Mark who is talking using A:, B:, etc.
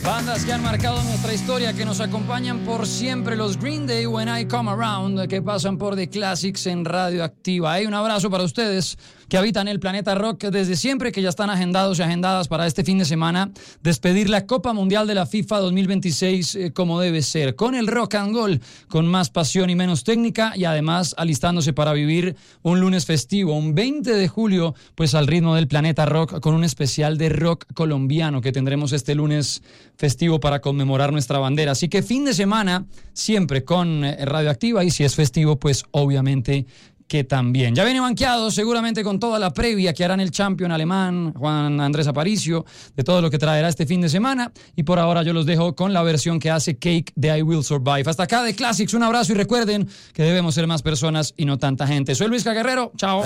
A: Bandas que han marcado nuestra historia, que nos acompañan por siempre, los Green Day, When I Come Around, que pasan por The Classics en Radioactiva. Un abrazo para ustedes que habitan el planeta rock desde siempre, que ya están agendados y agendadas para este fin de semana, despedir la Copa Mundial de la FIFA 2026 como debe ser, con el rock and roll, con más pasión y menos técnica, y además alistándose para vivir un lunes festivo, un 20 de julio, pues al ritmo del planeta rock, con un especial de rock colombiano que tendremos este lunes festivo para conmemorar nuestra bandera. Así que fin de semana siempre con Radioactiva, y si es festivo, pues obviamente que también. Ya viene banqueado seguramente con toda la previa que harán el champion alemán Juan Andrés Aparicio, de todo lo que traerá este fin de semana, y por ahora yo los dejo con la versión que hace Cake de I Will Survive. Hasta acá de Classics, un abrazo y recuerden que debemos ser más personas y no tanta gente. Soy Luis Guerrero, chao.